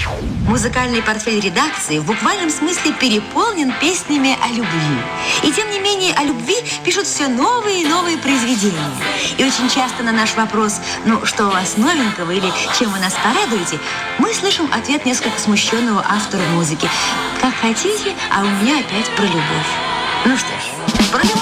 Музыкальный портфель редакции в буквальном смысле переполнен песнями о любви. И тем не менее о любви пишут все новые и новые произведения. И очень часто на наш вопрос «Ну, что у вас новенького?» или «Чем вы нас порадуете?» мы слышим ответ несколько смущенного автора музыки: «Как хотите, а у меня опять про любовь». Ну что ж, про любовь.